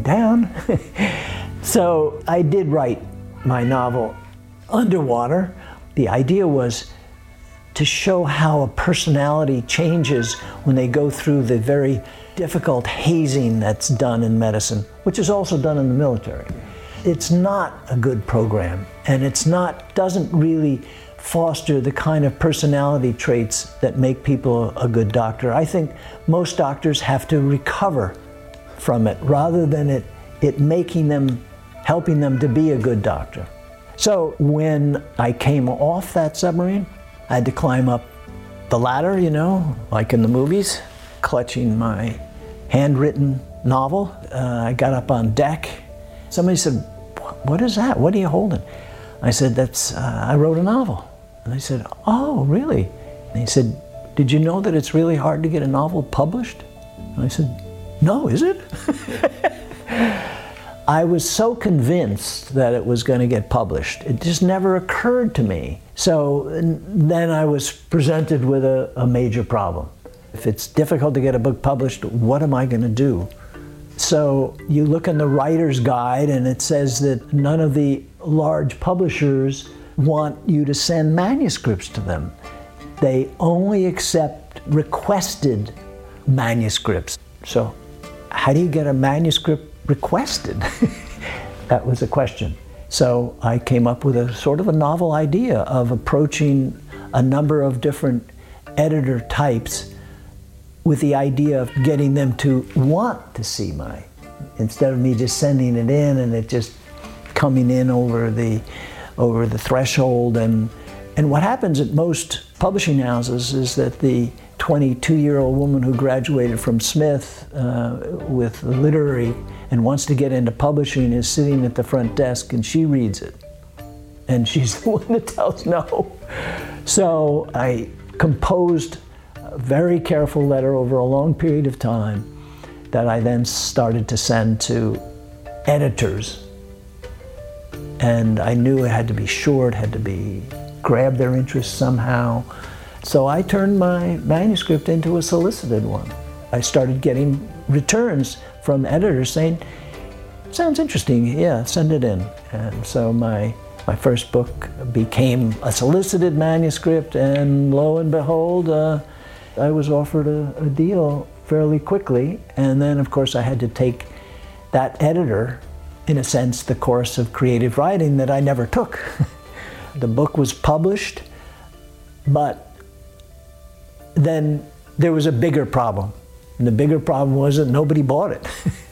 down. So I did write my novel underwater. The idea was to show how a personality changes when they go through the very difficult hazing that's done in medicine, which is also done in the military. It's not a good program, and doesn't really foster the kind of personality traits that make people a good doctor. I think most doctors have to recover from it rather than it helping them to be a good doctor. So when I came off that submarine, I had to climb up the ladder, like in the movies, clutching my handwritten novel. I got up on deck. Somebody said, "What is that? What are you holding?" I said, I wrote a novel. And they said, "Oh, really?" And he said, "Did you know that it's really hard to get a novel published?" And I said, "No, is it?" I was so convinced that it was going to get published. It just never occurred to me. So then I was presented with a major problem. If it's difficult to get a book published, what am I going to do? So you look in the writer's guide and it says that none of the large publishers want you to send manuscripts to them. They only accept requested manuscripts. So how do you get a manuscript requested? That was a question. So I came up with a sort of a novel idea of approaching a number of different editor types with the idea of getting them to want to see instead of me just sending it in and it just coming in over the threshold. And what happens at most publishing houses is that the 22-year-old woman who graduated from Smith with literary and wants to get into publishing is sitting at the front desk and she reads it. And she's the one that tells no. So I composed a very careful letter over a long period of time that I then started to send to editors. And I knew it had to be short, had to grab their interest somehow. So I turned my manuscript into a solicited one. I started getting returns from editors saying, "Sounds interesting, yeah, send it in." And so my first book became a solicited manuscript, and lo and behold, I was offered a deal fairly quickly. And then, of course, I had to take that editor, in a sense, the course of creative writing that I never took. The book was published, but then there was a bigger problem. And the bigger problem was that nobody bought it.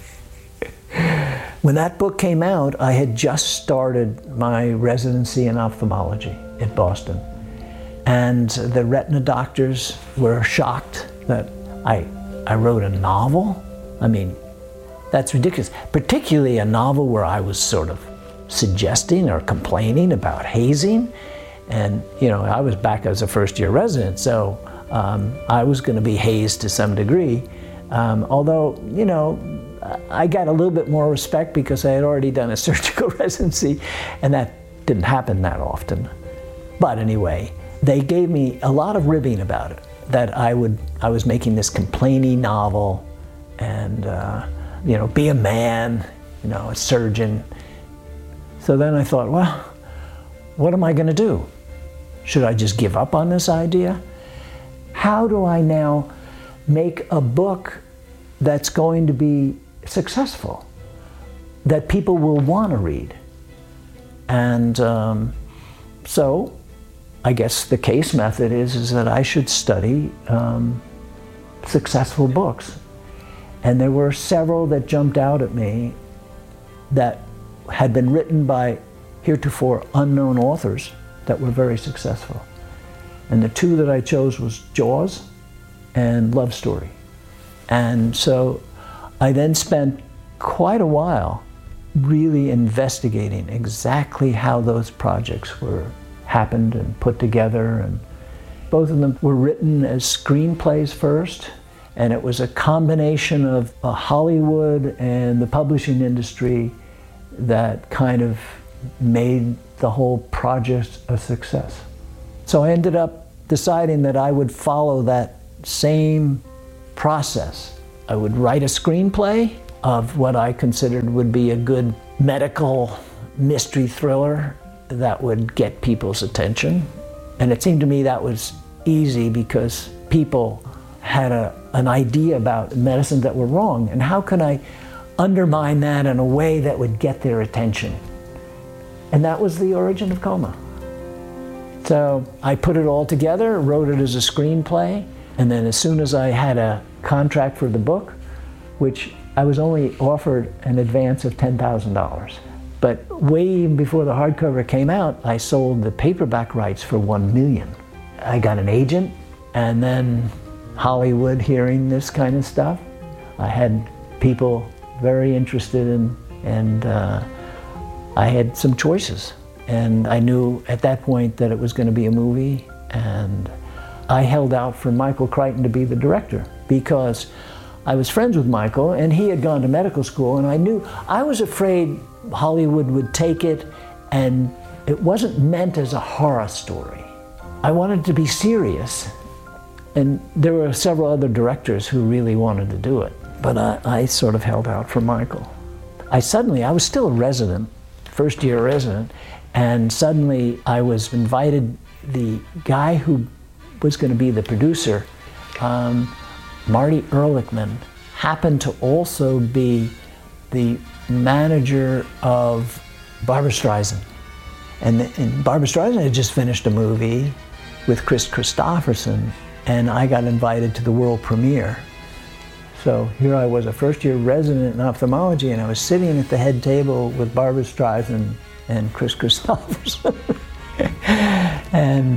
When that book came out, I had just started my residency in ophthalmology at Boston. And the retina doctors were shocked that I wrote a novel. I mean, that's ridiculous. Particularly a novel where I was sort of suggesting or complaining about hazing. And, I was back as a first-year resident, so I was going to be hazed to some degree. Although, I got a little bit more respect because I had already done a surgical residency, and that didn't happen that often. But anyway, they gave me a lot of ribbing about it, that I was making this complaining novel and, be a man, a surgeon. So then I thought, well, what am I going to do? Should I just give up on this idea? How do I now make a book that's going to be successful, that people will want to read? And so I guess the case method is that I should study successful books. And there were several that jumped out at me that had been written by heretofore unknown authors that were very successful. And the two that I chose was Jaws and Love Story. And so I then spent quite a while really investigating exactly how those projects happened and put together. And both of them were written as screenplays first, and it was a combination of Hollywood and the publishing industry that kind of made the whole project a success. So I ended up deciding that I would follow that same process. I would write a screenplay, of what I considered would be a good medical mystery thriller that would get people's attention. And it seemed to me that was easy because people had an idea about medicine that were wrong. And how can I undermine that in a way that would get their attention? And that was the origin of Coma. So I put it all together, wrote it as a screenplay, and then as soon as I had a contract for the book, which I was only offered an advance of $10,000. But way even before the hardcover came out, I sold the paperback rights for $1 million. I got an agent, and then Hollywood hearing this kind of stuff. I had people very interested in, and I had some choices. And I knew at that point that it was going to be a movie, and I held out for Michael Crichton to be the director because I was friends with Michael, and he had gone to medical school, and I was afraid Hollywood would take it, and it wasn't meant as a horror story. I wanted it to be serious, and there were several other directors who really wanted to do it, but I sort of held out for Michael. I was still a resident, first-year resident, and suddenly I was invited. The guy who was going to be the producer, Marty Ehrlichman, happened to also be the manager of Barbra Streisand. And Barbra Streisand had just finished a movie with Chris Christopherson, and I got invited to the world premiere. So here I was, a first-year resident in ophthalmology, and I was sitting at the head table with Barbra Streisand and Chris Christopherson. And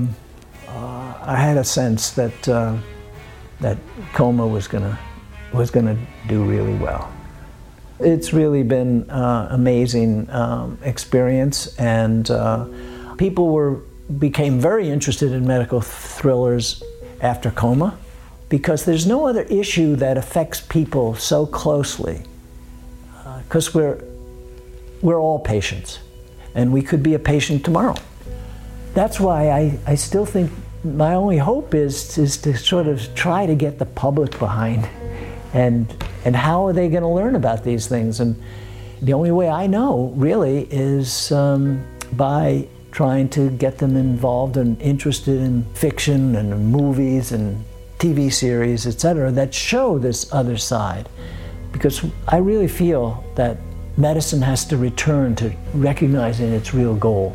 I had a sense that Coma was gonna do really well. It's really been amazing experience, and people became very interested in medical thrillers after Coma, because there's no other issue that affects people so closely, because we're all patients, and we could be a patient tomorrow. That's why I still think my only hope is to sort of try to get the public behind, and how are they going to learn about these things? And the only way I know, really, is by trying to get them involved and interested in fiction and movies and TV series, etc., that show this other side. Because I really feel that medicine has to return to recognizing its real goal.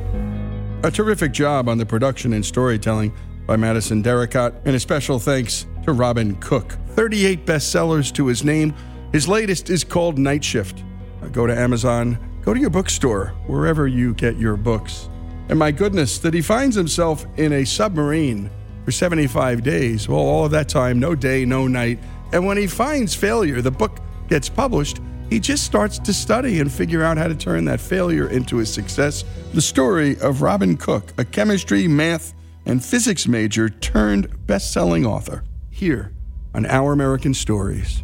A terrific job on the production and storytelling by Madison Derricott, and a special thanks to Robin Cook. 38 bestsellers to his name. His latest is called Night Shift. Go to Amazon, go to your bookstore, wherever you get your books. And my goodness, that he finds himself in a submarine for 75 days. Well, all of that time, no day, no night. And when he finds failure, the book gets published, he just starts to study and figure out how to turn that failure into a success. The story of Robin Cook, a chemistry, math, and physics major turned best-selling author, here on Our American Stories.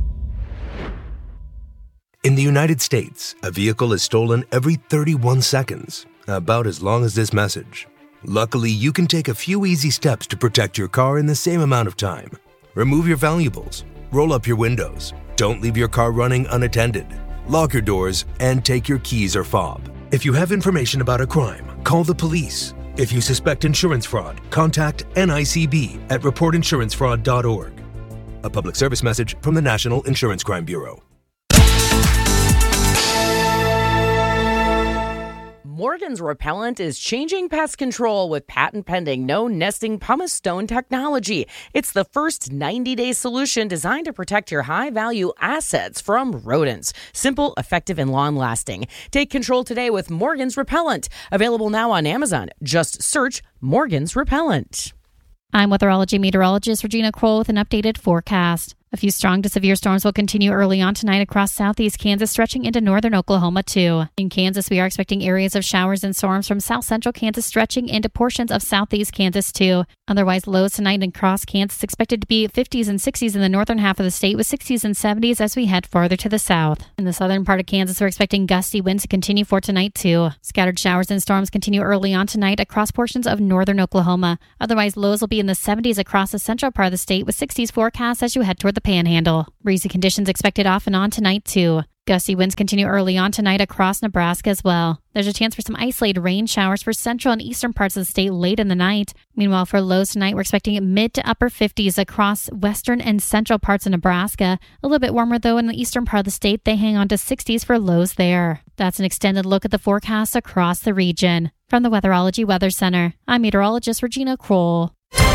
In the United States, a vehicle is stolen every 31 seconds, about as long as this message. Luckily, you can take a few easy steps to protect your car in the same amount of time. Remove your valuables, roll up your windows, don't leave your car running unattended, lock your doors, and take your keys or fob. If you have information about a crime, call the police. If you suspect insurance fraud, contact NICB at reportinsurancefraud.org. A public service message from the National Insurance Crime Bureau. Morgan's Repellent is changing pest control with patent-pending no-nesting pumice stone technology. It's the first 90-day solution designed to protect your high-value assets from rodents. Simple, effective, and long-lasting. Take control today with Morgan's Repellent. Available now on Amazon. Just search Morgan's Repellent. I'm weatherology meteorologist Regina Kroll with an updated forecast. A few strong to severe storms will continue early on tonight across southeast Kansas, stretching into northern Oklahoma, too. In Kansas, we are expecting areas of showers and storms from south central Kansas, stretching into portions of southeast Kansas, too. Otherwise, lows tonight across Kansas expected to be 50s and 60s in the northern half of the state, with 60s and 70s as we head farther to the south. In the southern part of Kansas, we're expecting gusty winds to continue for tonight, too. Scattered showers and storms continue early on tonight across portions of northern Oklahoma. Otherwise, lows will be in the 70s across the central part of the state, with 60s forecast as you head toward the Panhandle. Breezy conditions expected off and on tonight, too. Gusty winds continue early on tonight across Nebraska as well. There's a chance for some isolated rain showers for central and eastern parts of the state late in the night. Meanwhile, for lows tonight, we're expecting mid to upper 50s across western and central parts of Nebraska. A little bit warmer, though, in the eastern part of the state. They hang on to 60s for lows there. That's an extended look at the forecast across the region. From the Weatherology Weather Center, I'm meteorologist Regina Kroll.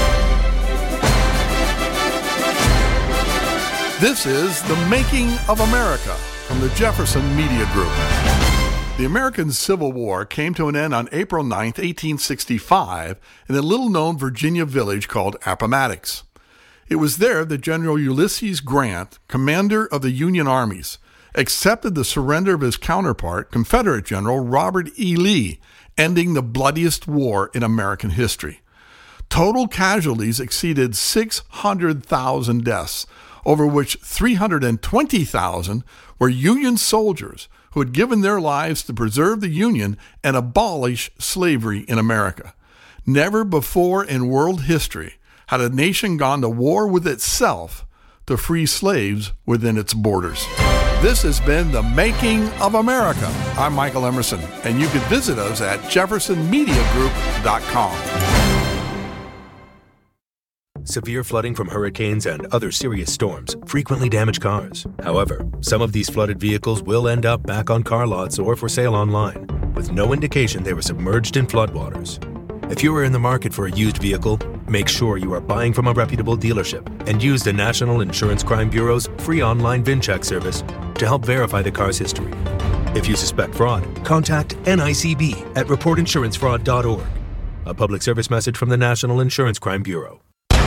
This is The Making of America from the Jefferson Media Group. The American Civil War came to an end on April 9, 1865, in a little-known Virginia village called Appomattox. It was there that General Ulysses Grant, commander of the Union armies, accepted the surrender of his counterpart, Confederate General Robert E. Lee, ending the bloodiest war in American history. Total casualties exceeded 600,000 deaths, over which 320,000 were Union soldiers who had given their lives to preserve the Union and abolish slavery in America. Never before in world history had a nation gone to war with itself to free slaves within its borders. This has been The Making of America. I'm Michael Emerson, and you can visit us at jeffersonmediagroup.com. Severe flooding from hurricanes and other serious storms frequently damage cars. However, some of these flooded vehicles will end up back on car lots or for sale online, with no indication they were submerged in floodwaters. If you are in the market for a used vehicle, make sure you are buying from a reputable dealership and use the National Insurance Crime Bureau's free online VIN-check service to help verify the car's history. If you suspect fraud, contact NICB at reportinsurancefraud.org. A public service message from the National Insurance Crime Bureau.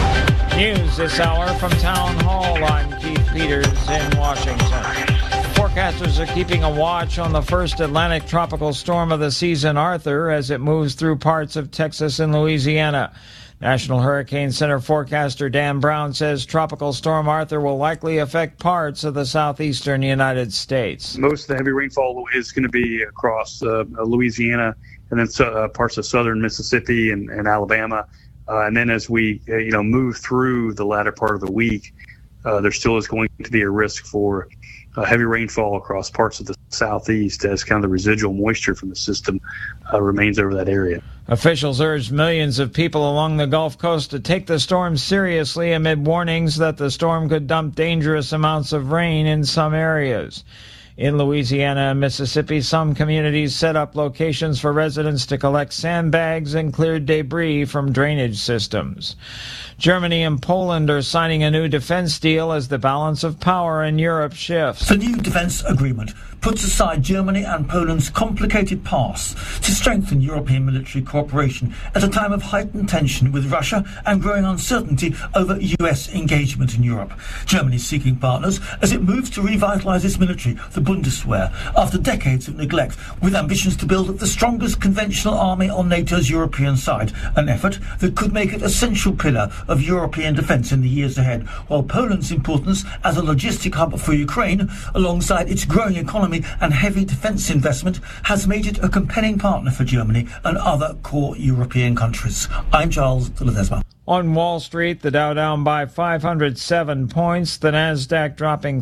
News this hour from Town Hall. I'm Keith Peters in Washington. Forecasters are keeping a watch on the first Atlantic tropical storm of the season, Arthur, as it moves through parts of Texas and Louisiana. National Hurricane Center forecaster Dan Brown says Tropical Storm Arthur will likely affect parts of the southeastern United States. Most of the heavy rainfall is going to be across Louisiana and then parts of southern Mississippi and Alabama. And then as we move through the latter part of the week, there still is going to be a risk for heavy rainfall across parts of the southeast as kind of the residual moisture from the system remains over that area. Officials urged millions of people along the Gulf Coast to take the storm seriously amid warnings that the storm could dump dangerous amounts of rain in some areas. In Louisiana and Mississippi, some communities set up locations for residents to collect sandbags and clear debris from drainage systems. Germany and Poland are signing a new defense deal as the balance of power in Europe shifts. The new defense agreement puts aside Germany and Poland's complicated past to strengthen European military cooperation at a time of heightened tension with Russia and growing uncertainty over US engagement in Europe. Germany is seeking partners as it moves to revitalize its military, the Bundeswehr, after decades of neglect, with ambitions to build the strongest conventional army on NATO's European side, an effort that could make it a central pillar of European defence in the years ahead, while Poland's importance as a logistic hub for Ukraine, alongside its growing economy and heavy defence investment, has made it a compelling partner for Germany and other core European countries. I'm Charles de Ledesma. On Wall Street, the Dow down by 507 points, the Nasdaq dropping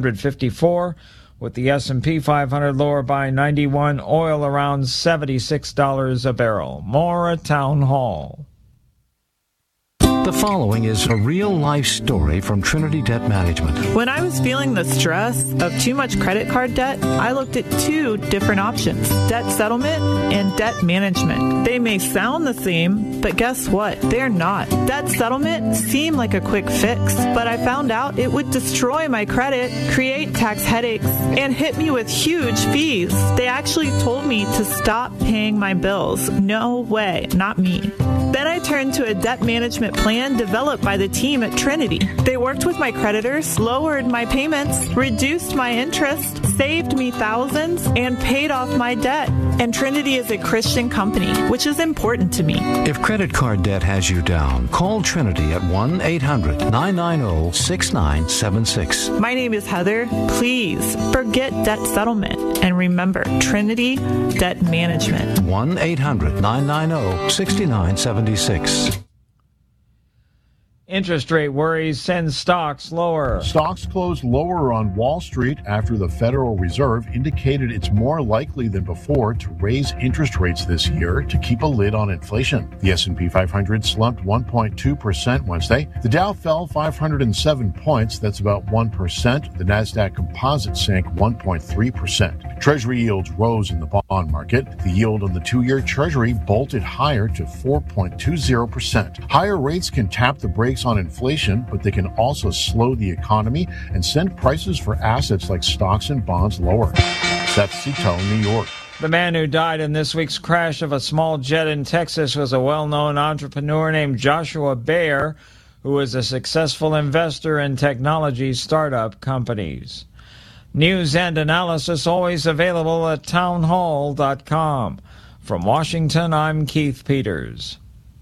354, with the S&P 500 lower by 91, oil around $76 a barrel. More at Town Hall. The following is a real-life story from Trinity Debt Management. When I was feeling the stress of too much credit card debt, I looked at two different options: debt settlement and debt management. They may sound the same, but guess what? They're not. Debt settlement seemed like a quick fix, but I found out it would destroy my credit, create tax headaches, and hit me with huge fees. They actually told me to stop paying my bills. No way, not me. Then I turned to a debt management plan developed by the team at Trinity. They worked with my creditors, lowered my payments, reduced my interest, saved me thousands, and paid off my debt. And Trinity is a Christian company, which is important to me. If credit card debt has you down, call Trinity at 1-800-990-6976. My name is Heather. Please forget debt settlement and remember Trinity Debt Management. 1-800-990-6976. Interest rate worries send stocks lower. Stocks closed lower on Wall Street after the Federal Reserve indicated it's more likely than before to raise interest rates this year to keep a lid on inflation. The S&P 500 slumped 1.2% Wednesday. The Dow fell 507 points. That's about 1%. The Nasdaq Composite sank 1.3%. Treasury yields rose in the bond market. The yield on the 2-year Treasury bolted higher to 4.20%. Higher rates can tap the brakes on inflation, but they can also slow the economy and send prices for assets like stocks and bonds lower. Seth Cito, New York. The man who died in this week's crash of a small jet in Texas was a well-known entrepreneur named Joshua Baer, who was a successful investor in technology startup companies. News and analysis always available at townhall.com. From Washington, I'm Keith Peters.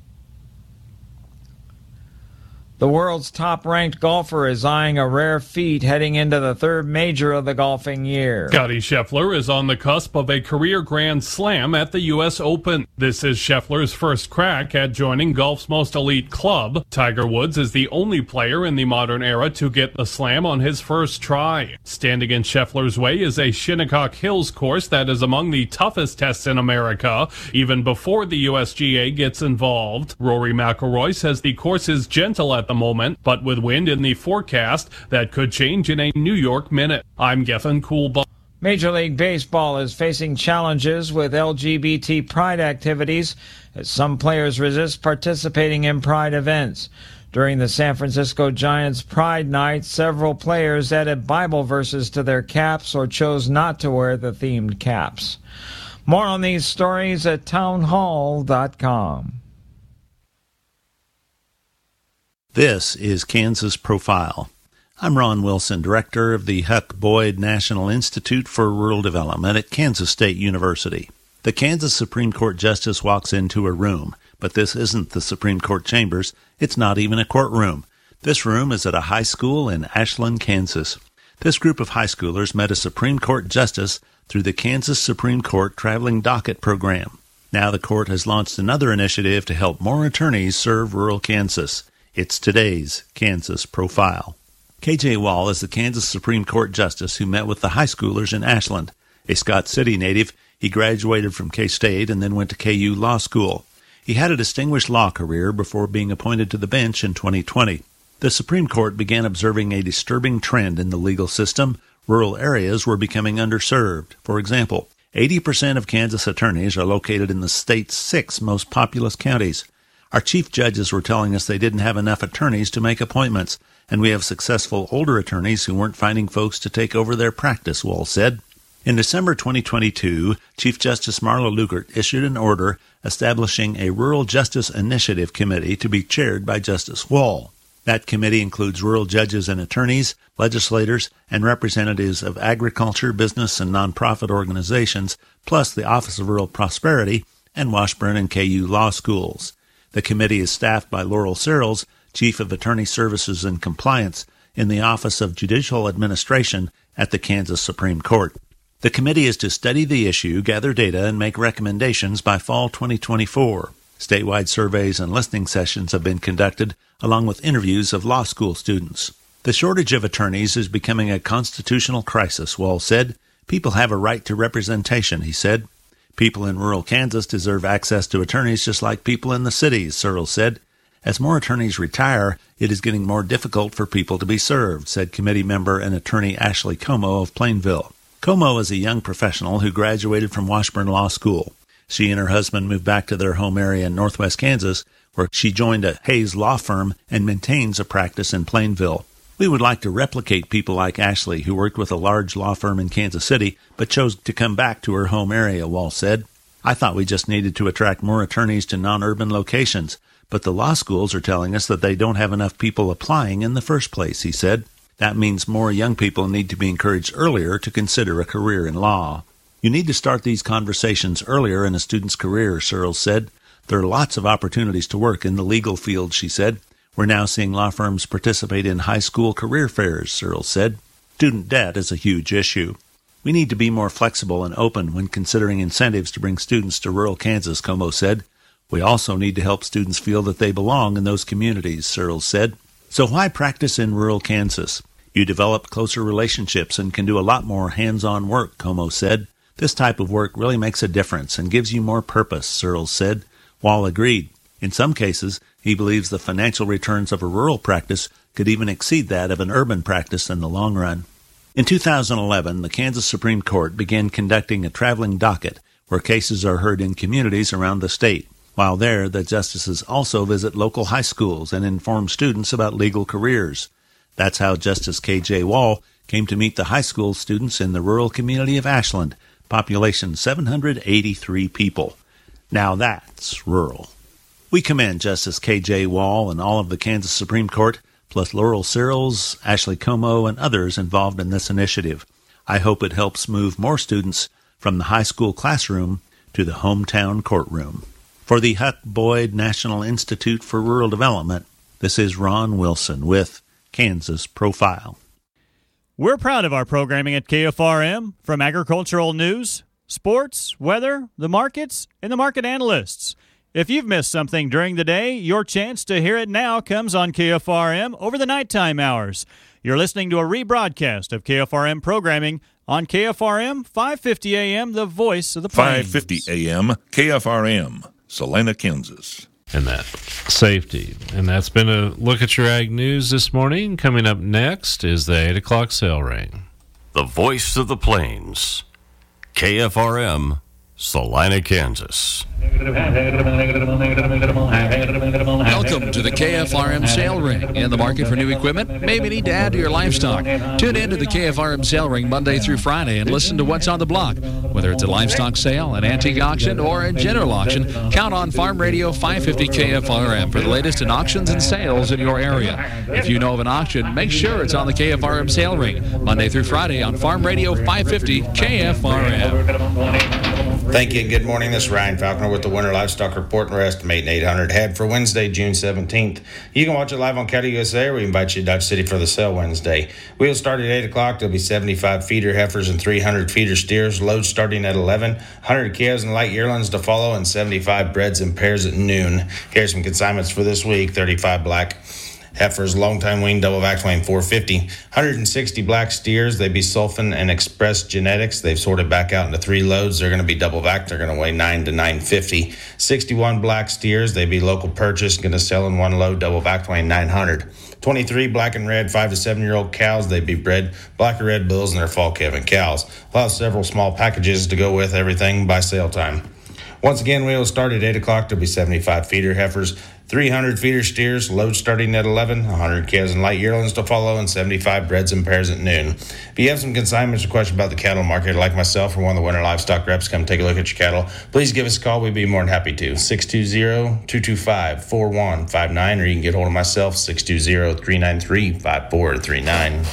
The world's top-ranked golfer is eyeing a rare feat heading into the third major of the golfing year. Scottie Scheffler is on the cusp of a career Grand Slam at the U.S. Open. This is Scheffler's first crack at joining golf's most elite club. Tiger Woods is the only player in the modern era to get the slam on his first try. Standing in Scheffler's way is a Shinnecock Hills course that is among the toughest tests in America, even before the USGA gets involved. Rory McIlroy says the course is gentle at the moment, but with wind in the forecast, that could change in a New York minute. I'm Gethin Coolbaugh. Major League Baseball is facing challenges with LGBT pride activities as some players resist participating in pride events. During the San Francisco Giants Pride Night, several players added Bible verses to their caps or chose not to wear the themed caps. More on these stories at townhall.com. This is Kansas Profile. I'm Ron Wilson, director of the Huck Boyd National Institute for Rural Development at Kansas State University. The Kansas Supreme Court justice walks into a room, but this isn't the Supreme Court chambers. It's not even a courtroom. This room is at a high school in Ashland, Kansas. This group of high schoolers met a Supreme Court justice through the Kansas Supreme Court Traveling Docket Program. Now the court has launched another initiative to help more attorneys serve rural Kansas. It's today's Kansas Profile. KJ Wall is the Kansas Supreme Court justice who met with the high schoolers in Ashland. A Scott City native, he graduated from K-State and then went to KU Law School. He had a distinguished law career before being appointed to the bench in 2020. The Supreme Court began observing a disturbing trend in the legal system. Rural areas were becoming underserved. For example, 80% of Kansas attorneys are located in the state's 6 most populous counties. Our chief judges were telling us they didn't have enough attorneys to make appointments, and we have successful older attorneys who weren't finding folks to take over their practice, Wall said. In December 2022, Chief Justice Marla Lugert issued an order establishing a Rural Justice Initiative Committee to be chaired by Justice Wall. That committee includes rural judges and attorneys, legislators, and representatives of agriculture, business, and nonprofit organizations, plus the Office of Rural Prosperity and Washburn and KU Law Schools. The committee is staffed by Laurel Searles, Chief of Attorney Services and Compliance in the Office of Judicial Administration at the Kansas Supreme Court. The committee is to study the issue, gather data, and make recommendations by fall 2024. Statewide surveys and listening sessions have been conducted, along with interviews of law school students. The shortage of attorneys is becoming a constitutional crisis, Wall said. People have a right to representation, he said. People in rural Kansas deserve access to attorneys just like people in the cities, Searles said. As more attorneys retire, it is getting more difficult for people to be served, said committee member and attorney Ashley Como of Plainville. Como is a young professional who graduated from Washburn Law School. She and her husband moved back to their home area in northwest Kansas, where she joined a Hayes law firm and maintains a practice in Plainville. We would like to replicate people like Ashley, who worked with a large law firm in Kansas City, but chose to come back to her home area, Wall said. I thought we just needed to attract more attorneys to non-urban locations, but the law schools are telling us that they don't have enough people applying in the first place, he said. That means more young people need to be encouraged earlier to consider a career in law. You need to start these conversations earlier in a student's career, Searles said. There are lots of opportunities to work in the legal field, she said. We're now seeing law firms participate in high school career fairs, Searles said. Student debt is a huge issue. We need to be more flexible and open when considering incentives to bring students to rural Kansas, Como said. We also need to help students feel that they belong in those communities, Searles said. So why practice in rural Kansas? You develop closer relationships and can do a lot more hands-on work, Como said. This type of work really makes a difference and gives you more purpose, Searles said. Wall agreed. In some cases, he believes the financial returns of a rural practice could even exceed that of an urban practice in the long run. In 2011, the Kansas Supreme Court began conducting a traveling docket where cases are heard in communities around the state. While there, the justices also visit local high schools and inform students about legal careers. That's how Justice K.J. Wall came to meet the high school students in the rural community of Ashland, population 783 people. Now that's rural. We commend Justice K.J. Wall and all of the Kansas Supreme Court, plus Laurel Searles, Ashley Como, and others involved in this initiative. I hope it helps move more students from the high school classroom to the hometown courtroom. For the Huck Boyd National Institute for Rural Development, this is Ron Wilson with Kansas Profile. We're proud of our programming at KFRM, from agricultural news, sports, weather, the markets, and the market analysts. If you've missed something during the day, your chance to hear it now comes on KFRM over the nighttime hours. You're listening to a rebroadcast of KFRM programming on KFRM 550 AM, the voice of the plains. 550 AM, KFRM, Salina, Kansas. And that safety. And that's been a look at your ag news this morning. Coming up next is the 8 o'clock sale ring. The voice of the plains, KFRM, Salina, Kansas. Welcome to the KFRM Sale Ring. In the market for new equipment? Maybe need to add to your livestock. Tune in to the KFRM Sale Ring Monday through Friday and listen to what's on the block. Whether it's a livestock sale, an antique auction, or a general auction, count on Farm Radio 550 KFRM for the latest in auctions and sales in your area. If you know of an auction, make sure it's on the KFRM Sale Ring Monday through Friday on Farm Radio 550 KFRM. Thank you and good morning. This is Ryan Falconer with the Winter Livestock Report, and we're estimating 800 head for Wednesday, June 17th. You can watch it live on Cattle USA, or we invite you to Dodge City for the sale Wednesday. We'll start at 8 o'clock. There'll be 75 feeder heifers and 300 feeder steers. Loads starting at 11. 100 calves and light yearlings to follow, and 75 breds and pairs at noon. Here's some consignments for this week. 35 black heifers, long-time wean, double vax weighing 450. 160 black steers. They be Sulfin and Express Genetics. They've sorted back out into 3 loads. They're going to be double vax. They're going to weigh 9 to 950. 61 black steers. They be local purchase. Going to sell in 1 load, double vax weighing 900. 23 black and red 5 to 7-year-old cows. They be bred black or red bulls, and they're fall calving cows. We'll have several small packages to go with everything by sale time. Once again, we will start at 8 o'clock. There'll be 75 feeder heifers, 300 feeder steers, loads starting at 11, 100 calves and light yearlings to follow, and 75 breds and pairs at noon. If you have some consignments or questions about the cattle market, like myself or one of the Winter Livestock reps, come take a look at your cattle, please give us a call. We'd be more than happy to. 620-225-4159, or you can get hold of myself, 620-393-5439.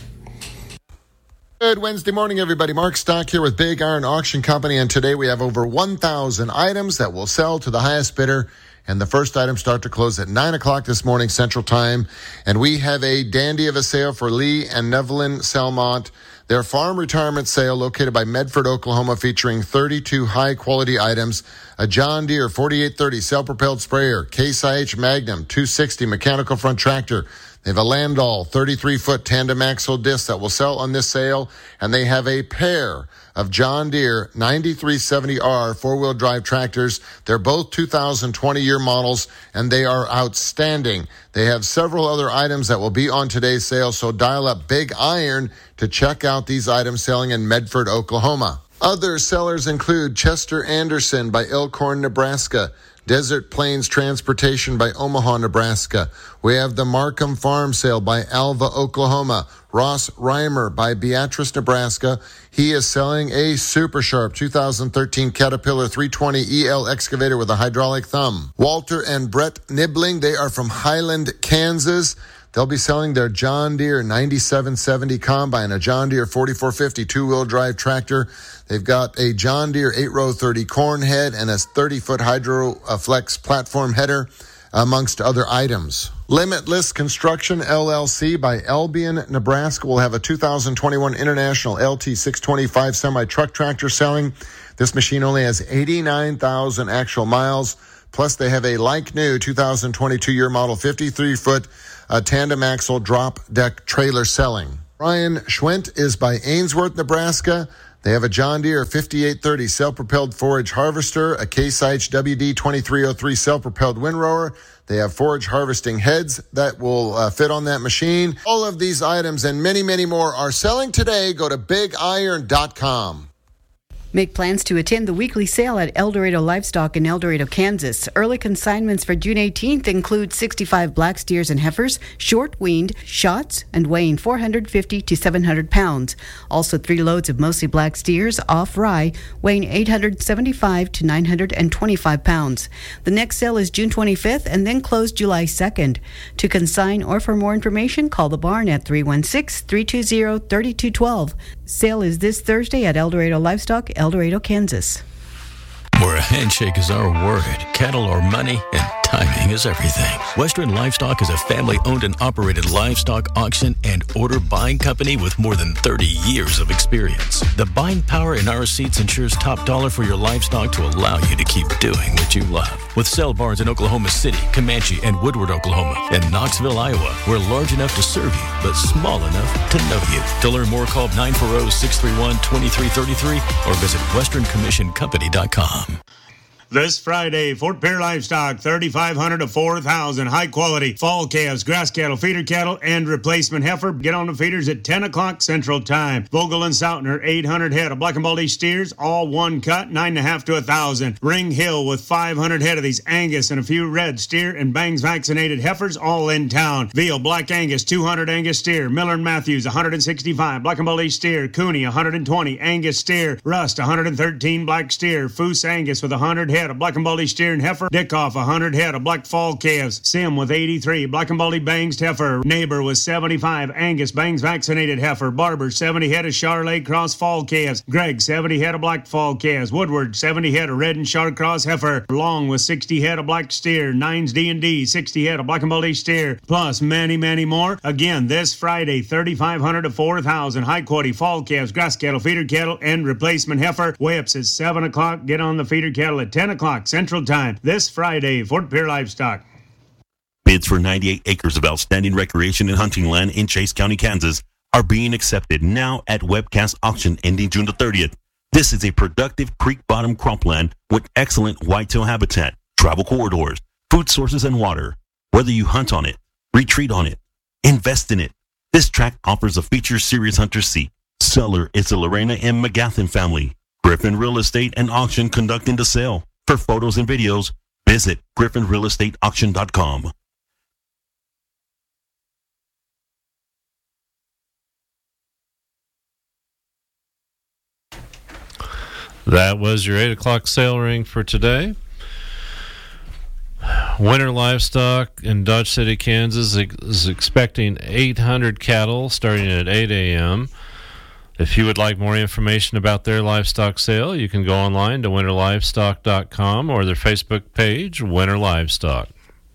Good Wednesday morning, everybody. Mark Stock here with Big Iron Auction Company, and today we have over 1,000 items that will sell to the highest bidder. And the first items start to close at 9 o'clock this morning, Central Time. And we have a dandy of a sale for Lee and Nevelyn Selmont. Their farm retirement sale located by Medford, Oklahoma, featuring 32 high-quality items. A John Deere 4830 self-propelled sprayer, Case IH Magnum 260 mechanical front tractor. They have a Landau 33-foot tandem axle disc that will sell on this sale. And they have a pair of John Deere 9370R four-wheel drive tractors. They're both 2020-year models, and they are outstanding. They have several other items that will be on today's sale, so dial up Big Iron to check out these items selling in Medford, Oklahoma. Other sellers include Chester Anderson by Elkhorn, Nebraska, Desert Plains Transportation by Omaha, Nebraska. We have the Markham Farm Sale by Alva, Oklahoma. Ross Reimer by Beatrice, Nebraska. He is selling a super sharp 2013 Caterpillar 320 EL excavator with a hydraulic thumb. Walter and Brett Nibbling, they are from Highland, Kansas. They'll be selling their John Deere 9770 combine, a John Deere 4450 two-wheel drive tractor. They've got a John Deere 8-row 30 corn head and a 30-foot HydroFlex platform header, amongst other items. Limitless Construction LLC by Albion, Nebraska will have a 2021 International LT 625 semi-truck tractor selling. This machine only has 89,000 actual miles. Plus, they have a like-new 2022 year model 53-foot tandem axle drop deck trailer selling. Brian Schwent is by Ainsworth, Nebraska. They have a John Deere 5830 self-propelled forage harvester, a Case IH WD2303 self-propelled windrower. They have forage harvesting heads that will fit on that machine. All of these items and many, many more are selling today. Go to BigIron.com. Make plans to attend the weekly sale at El Dorado Livestock in El Dorado, Kansas. Early consignments for June 18th include 65 black steers and heifers, short-weaned, shots, and weighing 450 to 700 pounds. Also 3 loads of mostly black steers off rye, weighing 875 to 925 pounds. The next sale is June 25th and then closed July 2nd. To consign or for more information, call the barn at 316-320-3212. Sale is this Thursday at El Dorado Livestock, El Dorado, Kansas. Where a handshake is our word, cattle are money, and timing is everything. Western Livestock is a family-owned and operated livestock auction and order buying company with more than 30 years of experience. The buying power in our seats ensures top dollar for your livestock to allow you to keep doing what you love. With sale barns in Oklahoma City, Comanche, and Woodward, Oklahoma, and Knoxville, Iowa, we're large enough to serve you, but small enough to know you. To learn more, call 940-631-2333 or visit westerncommissioncompany.com. This Friday, Fort Pierre Livestock, 3,500 to 4,000 high-quality fall calves, grass cattle, feeder cattle, and replacement heifer. Get on the feeders at 10 o'clock Central Time. Vogel and Sautner, 800 head of black and baldy steers, all one cut, 9.5 to 1,000. Ring Hill with 500 head of these Angus and a few red steer and bangs vaccinated heifers, all in town. Veal, black Angus, 200 Angus steer. Miller and Matthews, 165 black and baldy steer. Cooney, 120 Angus steer. Rust, 113 black steer. Foose Angus with 100 head of black and baldy steer and heifer. Dickoff, 100 head of black fall calves. Sim with 83 black and baldy bangs heifer. Neighbor with 75 Angus bangs vaccinated heifer. Barber, 70 head of Charolais cross fall calves. Gregg, 70 head of black fall calves. Woodward, 70 head of red and Char cross heifer. Long with 60 head of black steer. Nines D&D, 60 head of black and baldy steer. Plus many, many more. Again, this Friday, 3,500 to 4,000 high quality fall calves, grass cattle, feeder cattle, and replacement heifer. Weigh-ups at 7 o'clock. Get on the feeder cattle at 10 o'clock Central Time this Friday. Fort Pierre Livestock. Bids for 98 acres of outstanding recreation and hunting land in Chase County, Kansas are being accepted now at Webcast Auction ending June the 30th. This is a productive creek bottom cropland with excellent whitetail habitat, travel corridors, food sources, and water. Whether you hunt on it, retreat on it, invest in it, this tract offers a feature serious hunter seat. Seller is the Lorena M. McGathin family. Griffin Real Estate and Auction conducting the sale. For photos and videos, visit griffinrealestateauction.com. That was your 8 o'clock sale ring for today. Winter Livestock in Dodge City, Kansas is expecting 800 cattle starting at 8 a.m. If you would like more information about their livestock sale, you can go online to winterlivestock.com or their Facebook page, Winter Livestock.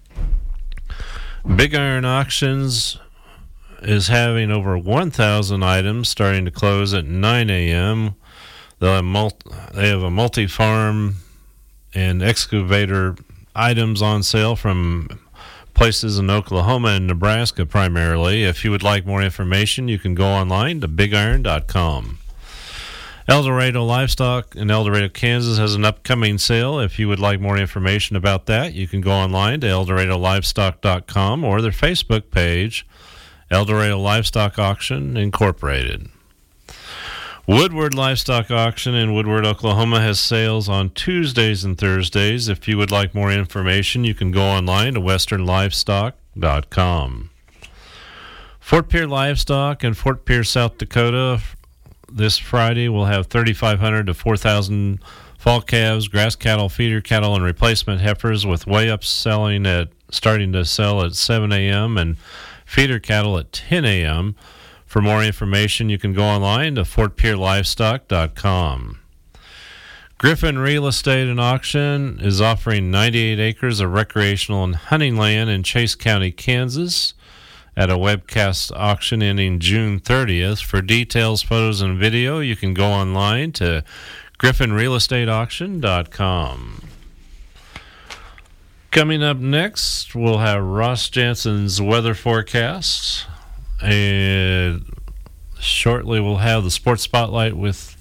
Big Iron Auctions is having over 1,000 items starting to close at 9 a.m. They have a multi-farm and excavator items on sale from places in Oklahoma and Nebraska primarily. If you would like more information, you can go online to bigiron.com. El Dorado Livestock in El Dorado, Kansas has an upcoming sale. If you would like more information about that, you can go online to eldoradolivestock.com or their Facebook page, El Dorado Livestock Auction Incorporated. Woodward Livestock Auction in Woodward, Oklahoma has sales on Tuesdays and Thursdays. If you would like more information, you can go online to westernlivestock.com. Fort Pierre Livestock in Fort Pierre, South Dakota this Friday will have 3,500 to 4,000 fall calves, grass cattle, feeder cattle, and replacement heifers with weigh-ups starting to sell at 7 a.m. and feeder cattle at 10 a.m. For more information, you can go online to fortpierlivestock.com. Griffin Real Estate and Auction is offering 98 acres of recreational and hunting land in Chase County, Kansas at a webcast auction ending June 30th. For details, photos, and video, you can go online to griffinrealestateauction.com. Coming up next, we'll have Ross Jansen's weather forecast. And shortly, we'll have the Sports Spotlight with...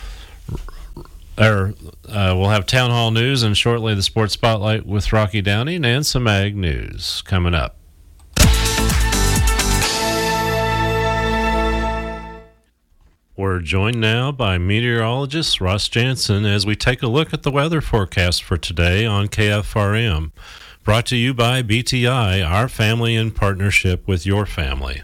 we'll have Town Hall News, and shortly the Sports Spotlight with Rocky Downing, and some Ag News coming up. We're joined now by meteorologist Ross Jansen as we take a look at the weather forecast for today on KFRM. Brought to you by BTI, our family in partnership with your family.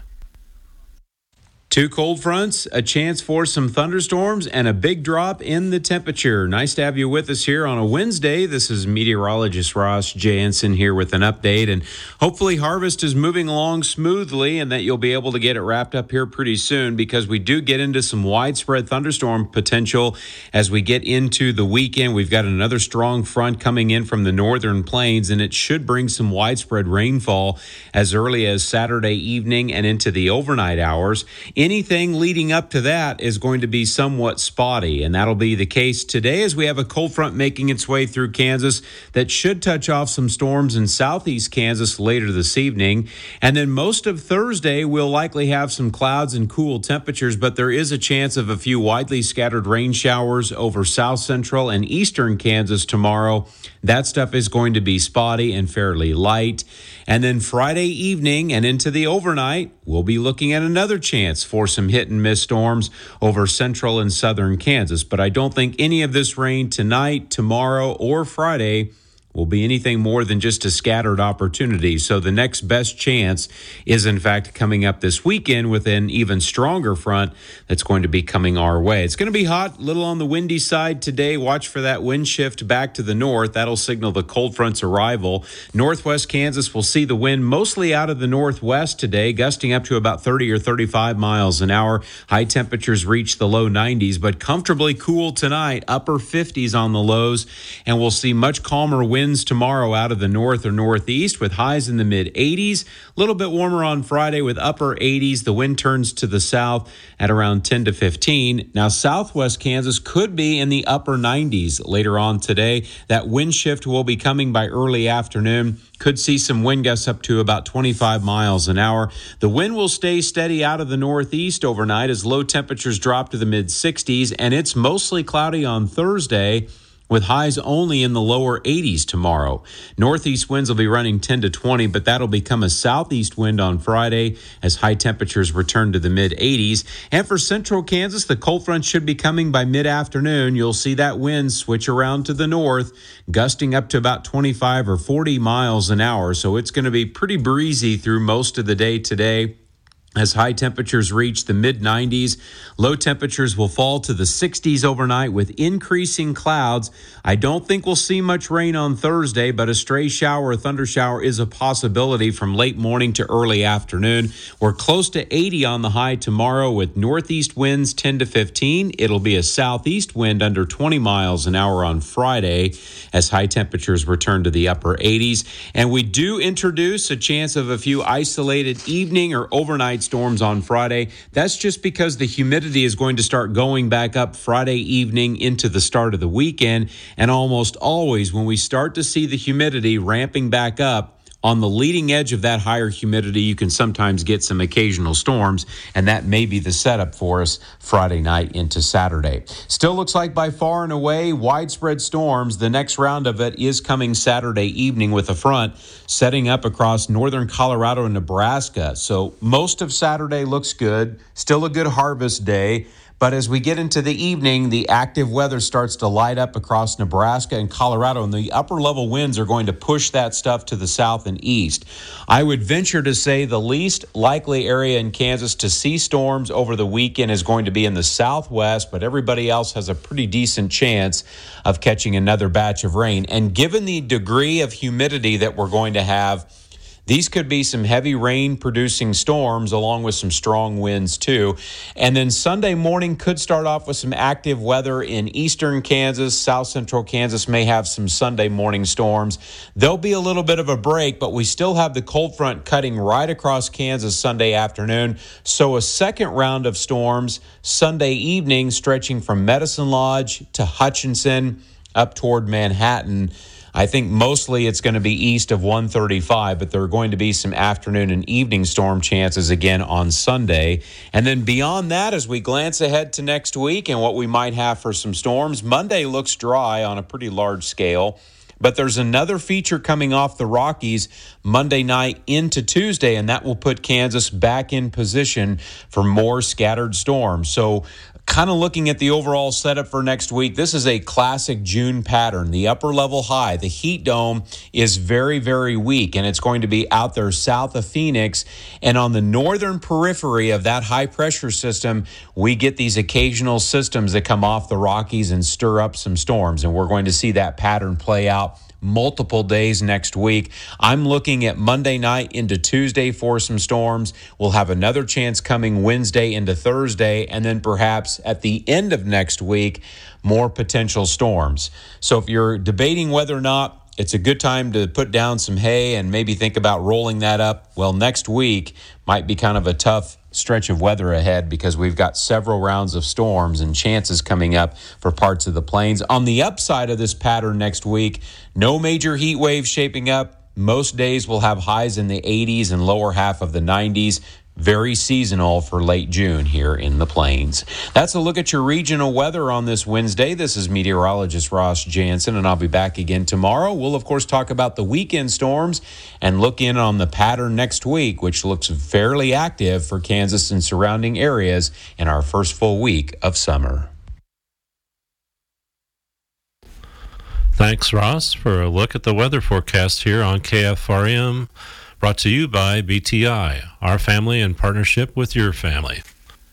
Two cold fronts, a chance for some thunderstorms, and a big drop in the temperature. Nice to have you with us here on a Wednesday. This is meteorologist Ross Jansen here with an update, and hopefully harvest is moving along smoothly and that you'll be able to get it wrapped up here pretty soon, because we do get into some widespread thunderstorm potential as we get into the weekend. We've got another strong front coming in from the northern plains, and it should bring some widespread rainfall as early as Saturday evening and into the overnight hours. Anything leading up to that is going to be somewhat spotty, and that'll be the case today as we have a cold front making its way through Kansas that should touch off some storms in southeast Kansas later this evening. And then most of Thursday, we'll likely have some clouds and cool temperatures, but there is a chance of a few widely scattered rain showers over south central and eastern Kansas tomorrow. That stuff is going to be spotty and fairly light. And then Friday evening and into the overnight, we'll be looking at another chance for some hit and miss storms over central and southern Kansas. But I don't think any of this rain tonight, tomorrow, or Friday will be anything more than just a scattered opportunity. So the next best chance is, in fact, coming up this weekend with an even stronger front that's going to be coming our way. It's going to be hot, a little on the windy side today. Watch for that wind shift back to the north. That'll signal the cold front's arrival. Northwest Kansas will see the wind mostly out of the northwest today, gusting up to about 30 or 35 miles an hour. High temperatures reach the low 90s, but comfortably cool tonight, upper 50s on the lows, and we'll see much calmer winds tomorrow out of the north or northeast with highs in the mid-80s. A little bit warmer on Friday with upper 80s. The wind turns to the south at around 10 to 15. Now, southwest Kansas could be in the upper 90s later on today. That wind shift will be coming by early afternoon. Could see some wind gusts up to about 25 miles an hour. The wind will stay steady out of the northeast overnight as low temperatures drop to the mid-60s, and it's mostly cloudy on Thursday, with highs only in the lower 80s tomorrow. Northeast winds will be running 10 to 20, but that'll become a southeast wind on Friday as high temperatures return to the mid-80s. And for central Kansas, the cold front should be coming by mid-afternoon. You'll see that wind switch around to the north, gusting up to about 25 or 40 miles an hour. So it's going to be pretty breezy through most of the day today. As high temperatures reach the mid-90s, low temperatures will fall to the 60s overnight with increasing clouds. I don't think we'll see much rain on Thursday, but a stray shower or thunder shower is a possibility from late morning to early afternoon. We're close to 80 on the high tomorrow with northeast winds 10 to 15. It'll be a southeast wind under 20 miles an hour on Friday as high temperatures return to the upper 80s. And we do introduce a chance of a few isolated evening or overnight storms on Friday. That's just because the humidity is going to start going back up Friday evening into the start of the weekend. And almost always when we start to see the humidity ramping back up, on the leading edge of that higher humidity, you can sometimes get some occasional storms, and that may be the setup for us Friday night into Saturday. Still looks like by far and away widespread storms. The next round of it is coming Saturday evening with a front setting up across northern Colorado and Nebraska. So most of Saturday looks good. Still a good harvest day. But as we get into the evening, the active weather starts to light up across Nebraska and Colorado, and the upper-level winds are going to push that stuff to the south and east. I would venture to say the least likely area in Kansas to see storms over the weekend is going to be in the southwest, but everybody else has a pretty decent chance of catching another batch of rain. And given the degree of humidity that we're going to have, these could be some heavy rain-producing storms along with some strong winds, too. And then Sunday morning could start off with some active weather in eastern Kansas. South central Kansas may have some Sunday morning storms. There'll be a little bit of a break, but we still have the cold front cutting right across Kansas Sunday afternoon. So a second round of storms Sunday evening stretching from Medicine Lodge to Hutchinson up toward Manhattan. I think mostly it's going to be east of 135, but there are going to be some afternoon and evening storm chances again on Sunday. And then beyond that, as we glance ahead to next week and what we might have for some storms, Monday looks dry on a pretty large scale. But there's another feature coming off the Rockies Monday night into Tuesday, and that will put Kansas back in position for more scattered storms. So kind of looking at the overall setup for next week, this is a classic June pattern. The upper level high, the heat dome, is very, very weak, and it's going to be out there south of Phoenix. And on the northern periphery of that high pressure system, we get these occasional systems that come off the Rockies and stir up some storms. And we're going to see that pattern play out multiple days next week. I'm looking at Monday night into Tuesday for some storms. We'll have another chance coming Wednesday into Thursday, and then perhaps at the end of next week, more potential storms. So if you're debating whether or not it's a good time to put down some hay and maybe think about rolling that up, well, next week might be kind of a tough stretch of weather ahead because we've got several rounds of storms and chances coming up for parts of the plains. On the upside of this pattern next week, no major heat waves shaping up. Most days will have highs in the 80s and lower half of the 90s. Very seasonal for late June here in the plains. That's a look at your regional weather on this Wednesday. This is meteorologist Ross Jansen, and I'll be back again tomorrow. We'll, of course, talk about the weekend storms and look in on the pattern next week, which looks fairly active for Kansas and surrounding areas in our first full week of summer. Thanks, Ross, for a look at the weather forecast here on KFRM. Brought to you by BTI, our family in partnership with your family.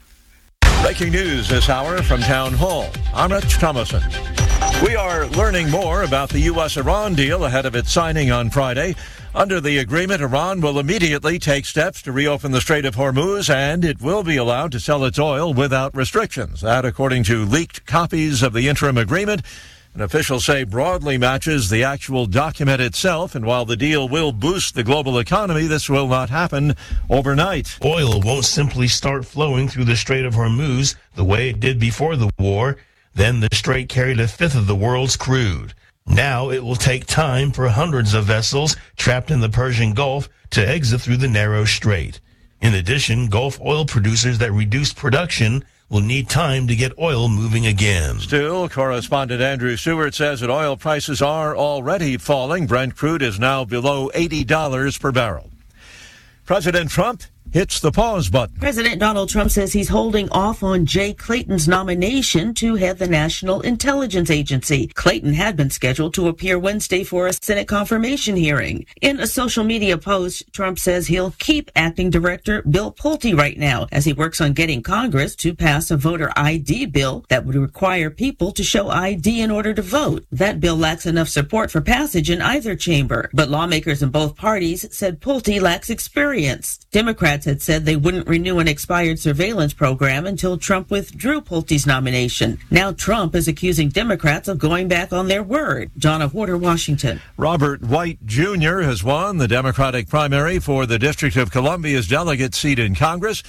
Breaking news this hour from Town Hall. I'm Rich Thomason. We are learning more about the U.S.-Iran deal ahead of its signing on Friday. Under the agreement, Iran will immediately take steps to reopen the Strait of Hormuz, and it will be allowed to sell its oil without restrictions. That, according to leaked copies of the interim agreement, and officials say broadly matches the actual document itself, and while the deal will boost the global economy, this will not happen overnight. Oil won't simply start flowing through the Strait of Hormuz the way it did before the war. Then the strait carried a fifth of the world's crude. Now it will take time for hundreds of vessels trapped in the Persian Gulf to exit through the narrow strait. In addition, Gulf oil producers that reduced production will need time to get oil moving again. Still, correspondent Andrew Seward says that oil prices are already falling. Brent crude is now below $80 per barrel. President Trump hits the pause button. President Donald Trump says he's holding off on Jay Clayton's nomination to head the National Intelligence Agency. Clayton had been scheduled to appear Wednesday for a Senate confirmation hearing. In a social media post, Trump says he'll keep acting director Bill Pulte right now as he works on getting Congress to pass a voter ID bill that would require people to show ID in order to vote. That bill lacks enough support for passage in either chamber, but lawmakers in both parties said Pulte lacks experience. Democrats had said they wouldn't renew an expired surveillance program until Trump withdrew Pulte's nomination. Now Trump is accusing Democrats of going back on their word. John of Water, Washington. Robert White Jr. has won the Democratic primary for the District of Columbia's delegate seat in Congress.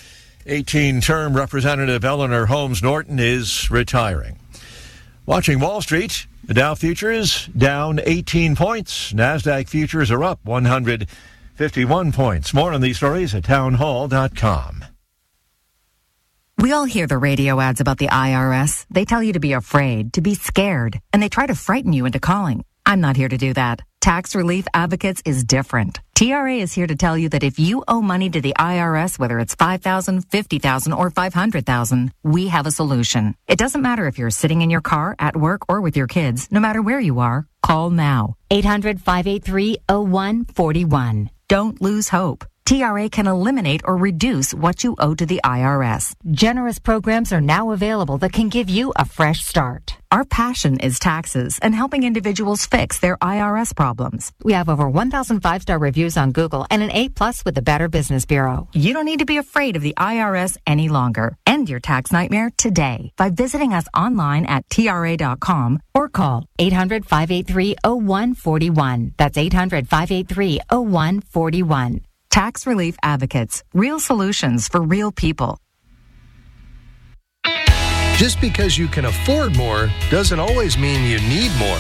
18-term Representative Eleanor Holmes Norton is retiring. Watching Wall Street, the Dow futures down 18 points. NASDAQ futures are up 151 points. More on these stories at townhall.com. We all hear the radio ads about the IRS. They tell you to be afraid, to be scared, and they try to frighten you into calling. I'm not here to do that. Tax Relief Advocates is different. TRA is here to tell you that if you owe money to the IRS, whether it's $5,000, $50,000, or $500,000, we have a solution. It doesn't matter if you're sitting in your car, at work, or with your kids. No matter where you are, call now. 800-583-0141. Don't lose hope. TRA can eliminate or reduce what you owe to the IRS. Generous programs are now available that can give you a fresh start. Our passion is taxes and helping individuals fix their IRS problems. We have over 1,000 5-star reviews on Google and an A+ with the Better Business Bureau. You don't need to be afraid of the IRS any longer. End your tax nightmare today by visiting us online at TRA.com or call 800-583-0141. That's 800-583-0141. Tax Relief Advocates. Real solutions for real people. Just because you can afford more doesn't always mean you need more.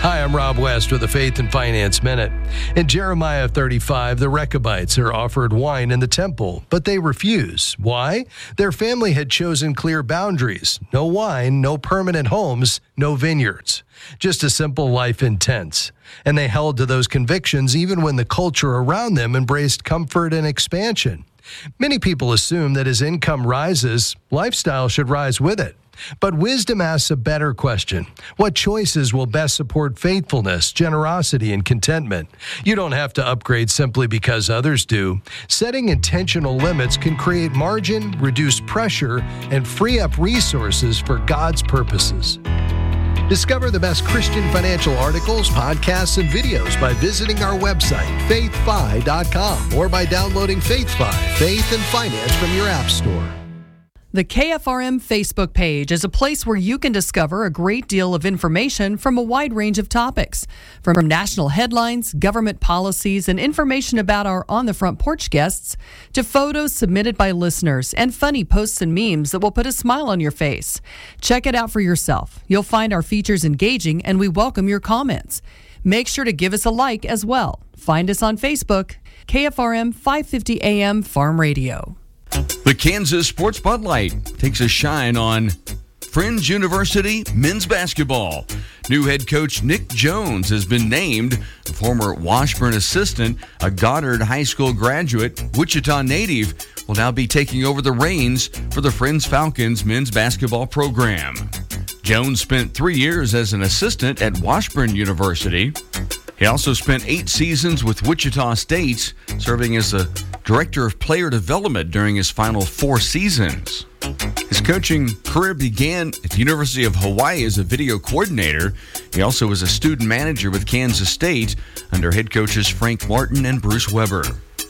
Hi, I'm Rob West with the Faith and Finance Minute. In Jeremiah 35, the Rechabites are offered wine in the temple, but they refuse. Why? Their family had chosen clear boundaries. No wine, no permanent homes, no vineyards. Just a simple life in tents. And they held to those convictions even when the culture around them embraced comfort and expansion. Many people assume that as income rises, lifestyle should rise with it. But wisdom asks a better question. What choices will best support faithfulness, generosity, and contentment? You don't have to upgrade simply because others do. Setting intentional limits can create margin, reduce pressure, and free up resources for God's purposes. Discover the best Christian financial articles, podcasts, and videos by visiting our website, faithfi.com, or by downloading FaithFi, Faith and Finance, from your app store. The KFRM Facebook page is a place where you can discover a great deal of information from a wide range of topics, from national headlines, government policies, and information about our On the Front Porch guests, to photos submitted by listeners and funny posts and memes that will put a smile on your face. Check it out for yourself. You'll find our features engaging, and we welcome your comments. Make sure to give us a like as well. Find us on Facebook, KFRM 550 AM Farm Radio. The Kansas Sports Spotlight takes a shine on Friends University men's basketball. New head coach Nick Jones has been named. A former Washburn assistant, a Goddard High School graduate, Wichita native, will now be taking over the reins for the Friends Falcons men's basketball program. Jones spent 3 years as an assistant at Washburn University. He also spent 8 seasons with Wichita State, serving as a director of player development during his final 4 seasons. His coaching career began at the University of Hawaii as a video coordinator. He also was a student manager with Kansas State under head coaches Frank Martin and Bruce Weber.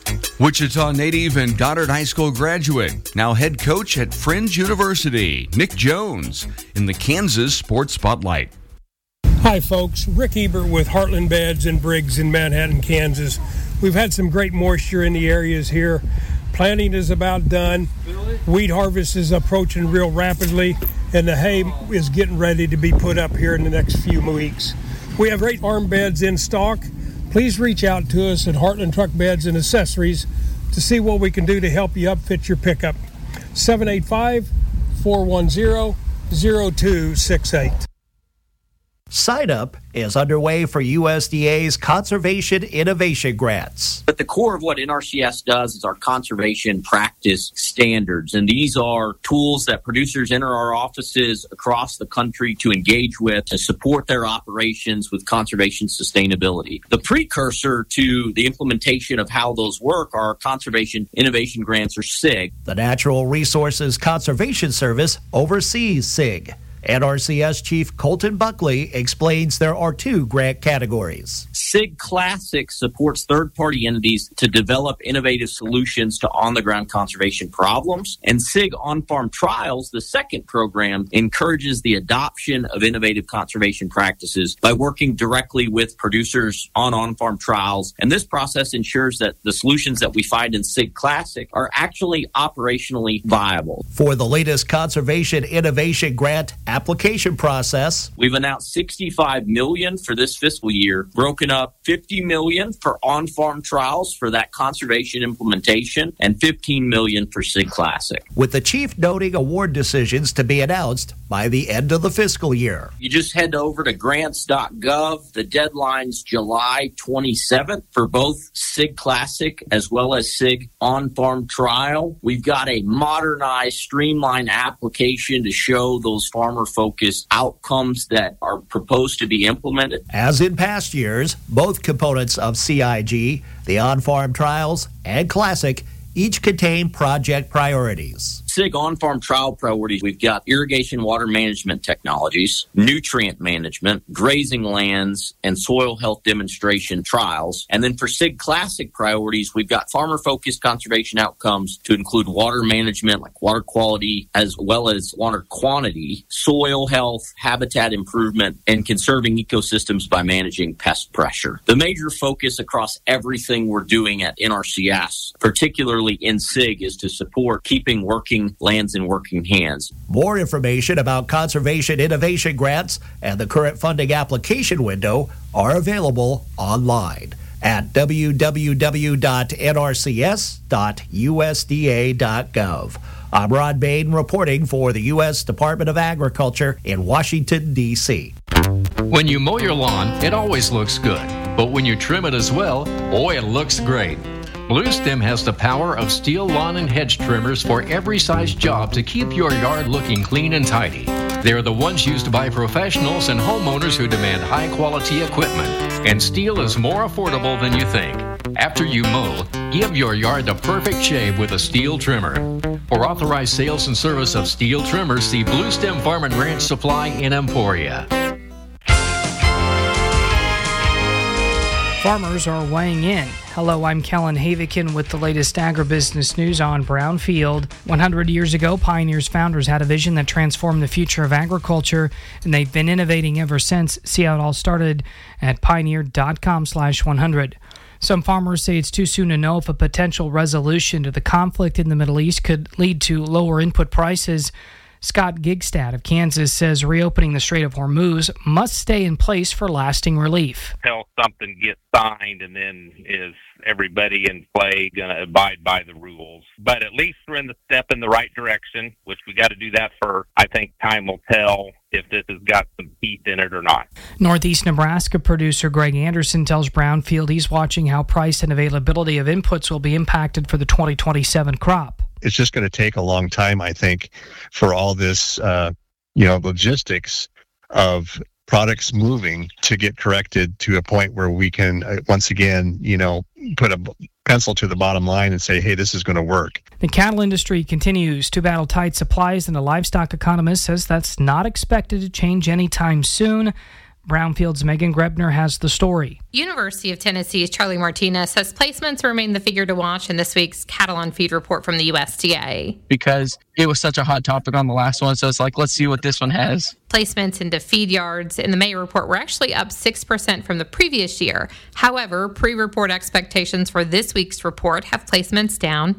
Wichita native and Goddard High School graduate, now head coach at Friends University, Nick Jones, in the Kansas Sports Spotlight. Hi folks, Rick Ebert with Heartland Beds and Briggs in Manhattan, Kansas. We've had some great moisture in the areas here. Planting is about done. Wheat harvest is approaching real rapidly, and the hay is getting ready to be put up here in the next few weeks. We have great farm beds in stock. Please reach out to us at Heartland Truck Beds and Accessories to see what we can do to help you upfit your pickup. 785-410-0268. Sign up is underway for USDA's Conservation Innovation Grants. At the core of what NRCS does is our conservation practice standards, and these are tools that producers enter our offices across the country to engage with to support their operations with conservation sustainability. The precursor to the implementation of how those work are Conservation Innovation Grants, or SIG. The Natural Resources Conservation Service oversees SIG. NRCS Chief Colton Buckley explains there are 2 grant categories. SIG Classic supports third-party entities to develop innovative solutions to on-the-ground conservation problems. And SIG On-Farm Trials, the second program, encourages the adoption of innovative conservation practices by working directly with producers on on-farm trials. And this process ensures that the solutions that we find in SIG Classic are actually operationally viable. For the latest Conservation Innovation Grant application process, we've announced $65 million for this fiscal year, broken up $50 million for on-farm trials for that conservation implementation, and $15 million for SIG Classic. With the chief noting award decisions to be announced by the end of the fiscal year. You just head over to grants.gov. The deadline's July 27th for both SIG Classic as well as SIG On-Farm Trial. We've got a modernized, streamlined application to show those farmer-focused outcomes that are proposed to be implemented. As in past years, both components of CIG, the on-farm trials and Classic, each contain project priorities. SIG on-farm trial priorities, we've got irrigation water management technologies, nutrient management, grazing lands, and soil health demonstration trials. And then for SIG Classic priorities, we've got farmer-focused conservation outcomes to include water management, like water quality, as well as water quantity, soil health, habitat improvement, and conserving ecosystems by managing pest pressure. The major focus across everything we're doing at NRCS, particularly in SIG, is to support keeping working grazing lands in working hands. More information about Conservation Innovation Grants and the current funding application window are available online at www.nrcs.usda.gov. I'm Rod Bain reporting for the U.S. Department of Agriculture in Washington, D.C. When you mow your lawn, it always looks good. But when you trim it as well, boy, it looks great. Bluestem has the power of steel lawn and hedge trimmers for every size job to keep your yard looking clean and tidy. They're the ones used by professionals and homeowners who demand high-quality equipment. And steel is more affordable than you think. After you mow, give your yard the perfect shave with a steel trimmer. For authorized sales and service of steel trimmers, see Bluestem Farm and Ranch Supply in Emporia. Farmers are weighing in. Hello, I'm Kellen Havikin with the latest agribusiness news on Brownfield. 100 years ago, Pioneer's founders had a vision that transformed the future of agriculture, and they've been innovating ever since. See how it all started at pioneer.com/100. Some farmers say it's too soon to know if a potential resolution to the conflict in the Middle East could lead to lower input prices. Scott Gigstad of Kansas says reopening the Strait of Hormuz must stay in place for lasting relief. Until something gets signed, and then is everybody in play going to abide by the rules? But at least we're in the step in the right direction, which we got to do that for. I think time will tell if this has got some teeth in it or not. Northeast Nebraska producer Greg Anderson tells Brownfield he's watching how price and availability of inputs will be impacted for the 2027 crop. It's just going to take a long time, I think, for all this, logistics of products moving to get corrected to a point where we can, once again, put a pencil to the bottom line and say, hey, this is going to work. The cattle industry continues to battle tight supplies, and a livestock economist says that's not expected to change anytime soon. Brownfield's Megan Grebner has the story. University of Tennessee's Charlie Martinez says placements remain the figure to watch in this week's Cattle on Feed report from the USDA. Because it was such a hot topic on the last one, so it's like, let's see what this one has. Placements into feed yards in the May report were actually up 6% from the previous year. However, pre-report expectations for this week's report have placements down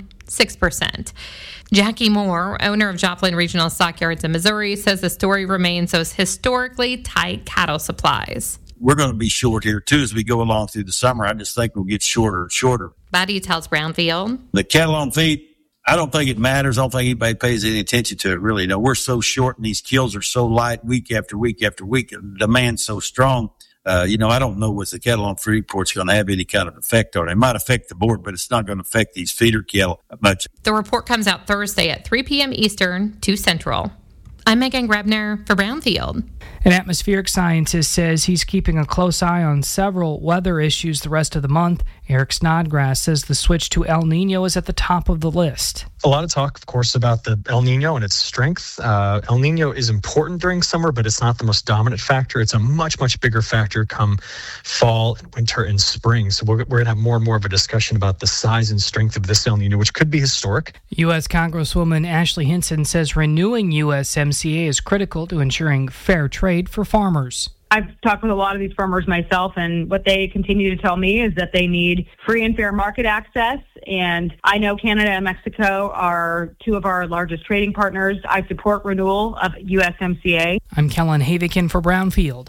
6%. Jackie Moore, owner of Joplin Regional Stockyards in Missouri, says the story remains those historically tight cattle supplies. We're going to be short here, too, as we go along through the summer. I just think we'll get shorter and shorter. Body tells Brownfield. The cattle on feed, I don't think it matters. I don't think anybody pays any attention to it, really. No, we're so short and these kills are so light week after week after week. And the demand's so strong. I don't know what the cattle on feed report's going to have any kind of effect on it. It might affect the board, but it's not going to affect these feeder cattle much. The report comes out Thursday at 3 p.m. Eastern, 2 Central. I'm Megan Grebner for Brownfield. An atmospheric scientist says he's keeping a close eye on several weather issues the rest of the month. Eric Snodgrass says the switch to El Nino is at the top of the list. A lot of talk, of course, about the El Nino and its strength. El Nino is important during summer, but it's not the most dominant factor. It's a much, much bigger factor come fall, winter, and spring. So we're going to have more and more of a discussion about the size and strength of this El Nino, which could be historic. U.S. Congresswoman Ashley Hinson says renewing USMCA is critical to ensuring fair trade for farmers. I've talked with a lot of these farmers myself, and what they continue to tell me is that they need free and fair market access. And I know Canada and Mexico are two of our largest trading partners. I support renewal of USMCA. I'm Kellen Havikin for Brownfield.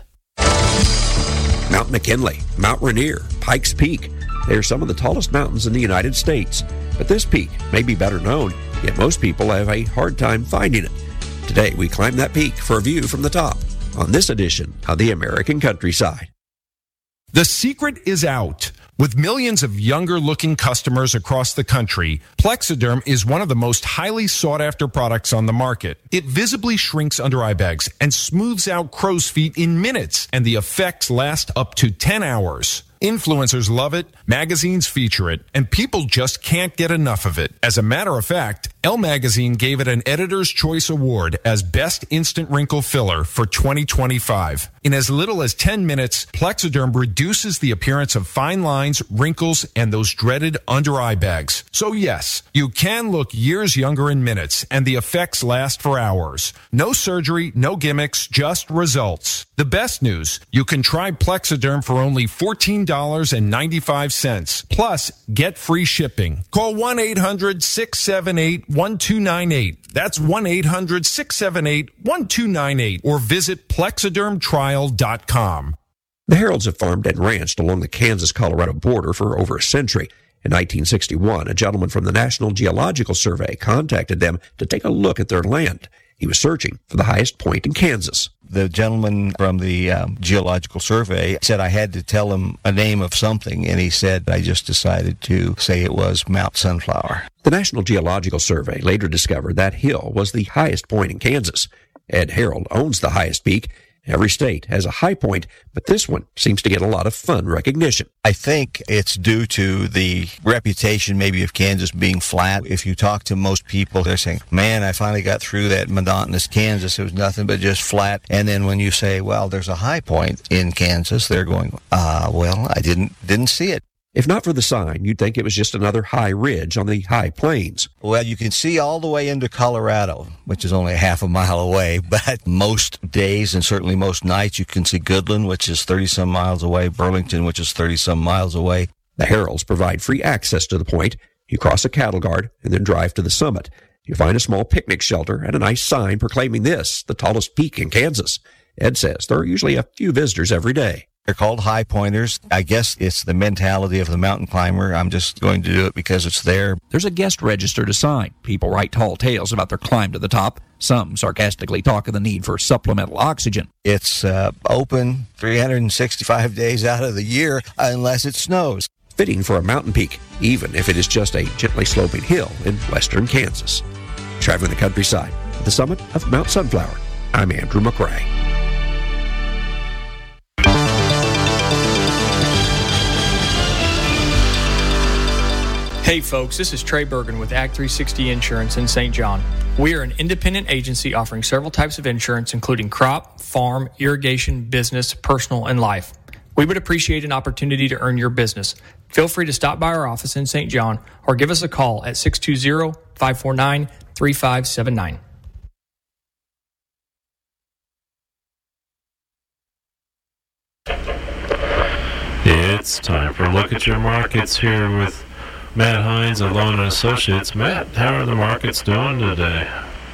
Mount McKinley, Mount Rainier, Pikes Peak. They are some of the tallest mountains in the United States. But this peak may be better known, yet most people have a hard time finding it. Today, we climb that peak for a view from the top on this edition of the American Countryside. The secret is out. With millions of younger-looking customers across the country, Plexiderm is one of the most highly sought-after products on the market. It visibly shrinks under-eye bags and smooths out crow's feet in minutes, and the effects last up to 10 hours. Influencers love it, magazines feature it, and people just can't get enough of it. As a matter of fact, Elle Magazine gave it an Editor's Choice Award as Best Instant Wrinkle Filler for 2025. In as little as 10 minutes, Plexiderm reduces the appearance of fine lines, wrinkles, and those dreaded under-eye bags. So yes, you can look years younger in minutes, and the effects last for hours. No surgery, no gimmicks, just results. The best news, you can try Plexiderm for only $14.95. Plus, get free shipping. Call 1-800-678 1-800-678-1298. That's 1-800-678-1298. Or visit plexidermtrial.com. The Herolds have farmed and ranched along the Kansas-Colorado border for over a century. In 1961, a gentleman from the National Geological Survey contacted them to take a look at their land. He was searching for the highest point in Kansas. The gentleman from the Geological Survey said I had to tell him a name of something, and he said I just decided to say it was Mount Sunflower. The National Geological Survey later discovered that hill was the highest point in Kansas. Ed Herold owns the highest peak. Every state has a high point, but this one seems to get a lot of fun recognition. I think it's due to the reputation maybe of Kansas being flat. If you talk to most people, they're saying, man, I finally got through that monotonous Kansas. It was nothing but just flat. And then when you say, well, there's a high point in Kansas, they're going, well, I didn't see it. If not for the sign, you'd think it was just another high ridge on the high plains. Well, you can see all the way into Colorado, which is only a half a mile away, but most days and certainly most nights you can see Goodland, which is 30-some miles away, Burlington, which is 30-some miles away. The Herolds provide free access to the point. You cross a cattle guard and then drive to the summit. You find a small picnic shelter and a nice sign proclaiming this, the tallest peak in Kansas. Ed says there are usually a few visitors every day. They're called high pointers. I guess it's the mentality of the mountain climber. I'm just going to do it because it's there. There's a guest register to sign. People write tall tales about their climb to the top. Some sarcastically talk of the need for supplemental oxygen. It's open 365 days out of the year unless it snows. Fitting for a mountain peak, even if it is just a gently sloping hill in western Kansas. Traveling the countryside at the summit of Mount Sunflower, I'm Andrew McRae. Hey folks, this is Trey Bergen with Act 360 Insurance in St. John. We are an independent agency offering several types of insurance, including crop, farm, irrigation, business, personal, and life. We would appreciate an opportunity to earn your business. Feel free to stop by our office in St. John or give us a call at 620-549-3579. It's time for a look at your markets here with Matt Hines of Loan & Associates. Matt, how are the markets doing today?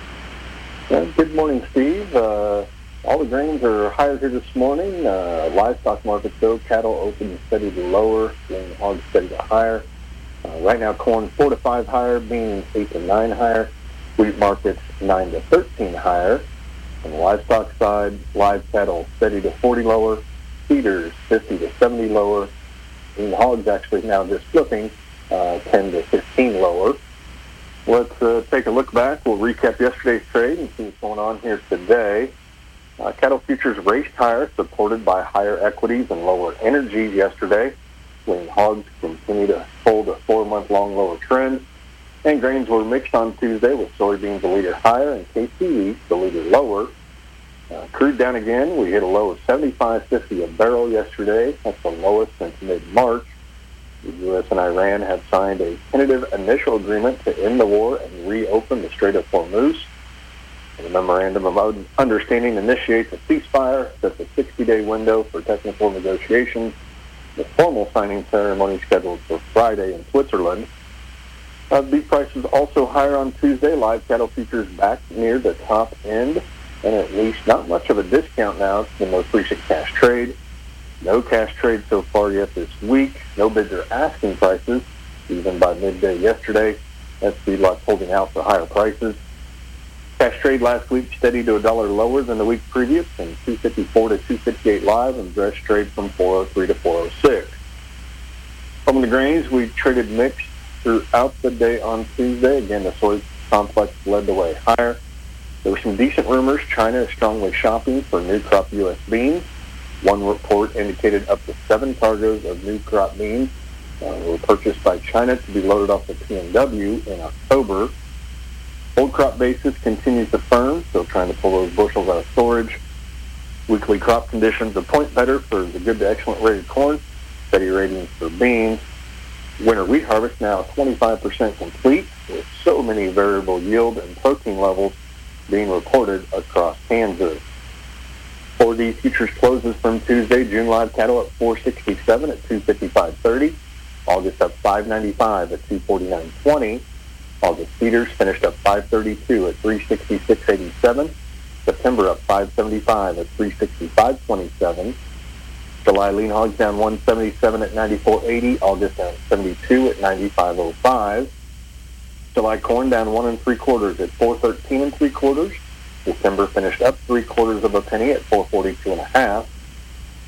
Good morning, Steve. All the grains are higher here this morning. Livestock markets, though, cattle open steady to lower, and hogs steady to higher. Right now, corn 4 to 5 higher, beans 8 to 9 higher, wheat markets 9 to 13 higher. On the livestock side, live cattle steady to 40 lower, feeders 50 to 70 lower, and hogs actually now just flipping 10 to 15 lower. Let's take a look back. We'll recap yesterday's trade and see what's going on here today. Cattle futures raced higher, supported by higher equities and lower energies yesterday. Lean hogs continue to hold a 4-month-long lower trend. And grains were mixed on Tuesday, with soybeans a leader higher and KC wheat the leader lower. Crude down again. We hit a low of $75.50 a barrel yesterday. That's the lowest since mid-March. The U.S. and Iran have signed a tentative initial agreement to end the war and reopen the Strait of Hormuz. The memorandum of understanding initiates a ceasefire, sets a 60-day window for technical negotiations. The formal signing ceremony scheduled for Friday in Switzerland. Beef prices also higher on Tuesday. Live cattle futures back near the top end, and at least not much of a discount now to the most recent cash trade. No cash trade so far yet this week. No bids or asking prices, even by midday yesterday. That's feedlots holding out for higher prices. Cash trade last week steady to $1 lower than the week previous, and $254 to $258 live, and dress trade from $403 to $406. From the grains, we traded mixed throughout the day on Tuesday. Again, the soy complex led the way higher. There were some decent rumors. China is strongly shopping for new crop U.S. beans. One report indicated up to 7 cargoes of new crop beans were purchased by China to be loaded off the PNW in October. Old crop basis continues to firm, still trying to pull those bushels out of storage. Weekly crop conditions a point better for the good to excellent rated corn, steady ratings for beans. Winter wheat harvest now 25% complete, with so many variable yield and protein levels being reported across Kansas. 4D futures closes from Tuesday. June live cattle at 467 at 255.30. August up 595 at 249.20. August cedars finished up 532 at 366.87. September up 575 at 365.27. July lean hogs down 177 at 94.80. August down 72 at 95.05. July corn down 1 3/4 at 413 3/4. December finished up 3/4 of a penny at 442.5.